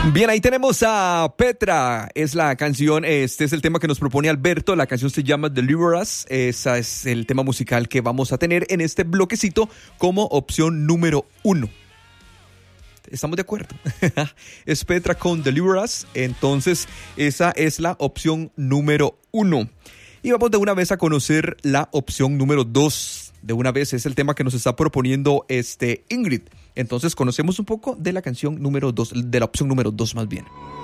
Bien, ahí tenemos a Petra. Es la canción, este es el tema que nos propone Alberto. La canción se llama Deliver Us. Ese es el tema musical que vamos a tener en este bloquecito como opción número 1. ¿Estamos de acuerdo? Es Petra con Deliver Us. Entonces, esa es la opción número 1. Y vamos de una vez a conocer la opción número 2. De una vez es el tema que nos está proponiendo Ingrid. Entonces, conocemos un poco de la canción número 2, de la opción número 2 más bien.